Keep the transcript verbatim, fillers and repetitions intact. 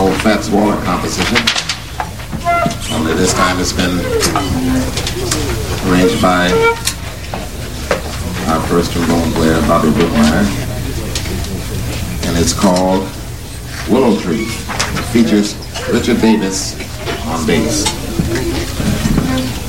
old Fats Waller composition. Only this time it's been arranged by our first trombone player, Bobby Brookmeyer. And it's called Willow Tree. It features Richard Davis on bass.